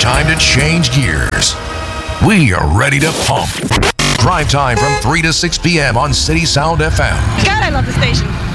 time to change gears. We are ready to pump. Drive time from 3 to 6 p.m. on City Sound FM. God, I love the station.